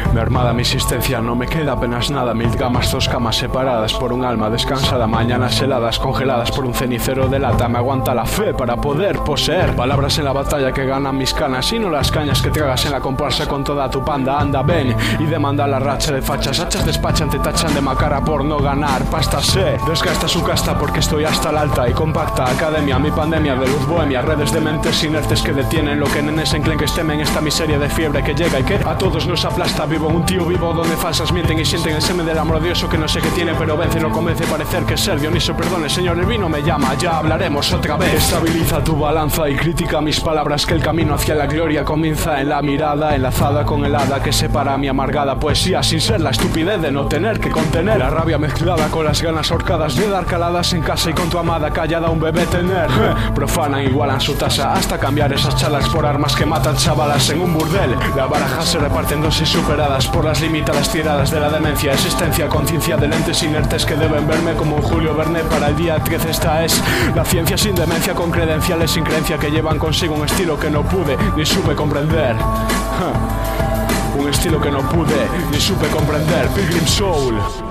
Mermada mi existencia, no me queda apenas nada. 1000 gamas, 2 camas separadas por un alma descansada. Mañanas heladas, congeladas por un cenicero de lata. Me aguanta la fe para poder poseer palabras en la batalla que ganan mis canas, y no las cañas que tragas en la comparsa con toda tu panda. Anda, ven y demanda la racha de fachas. Hachas despachan, te tachan de macara por no ganar. Pasta se desgasta su casta porque estoy hasta la alta y compacta academia. Mi pandemia de luz bohemia, redes de mentes inertes que detienen lo que nenes enclenques temen. Esta miseria de fiebre que llega y que a todos nos aplasta. Vivo en un tío vivo donde falsas mienten y sienten el semen del amor odioso que no sé qué tiene, pero vence, no convence parecer que es ser Dioniso. Perdone, señor, el vino me llama, ya hablaremos otra vez. Estabiliza tu balanza y critica mis palabras, que el camino hacia la gloria comienza en la mirada enlazada con el hada que separa mi amargada poesía, sin ser la estupidez de no tener que contener la rabia mezclada con las ganas horcadas de dar caladas en casa y con tu amada callada un bebé tener. Profanan, igualan su tasa hasta cambiar esas chalas por armas que matan chavalas en un burdel. La baraja se reparte en dosis superadas por las limitadas tiradas de la demencia. Existencia, conciencia de lentes inertes que deben verme como un Julio Verne para el día 13. Esta es la ciencia sin demencia, con credenciales sin creencia, que llevan consigo un estilo que no pude ni supe comprender. Un estilo que no pude ni supe comprender. Pilgrim Soul.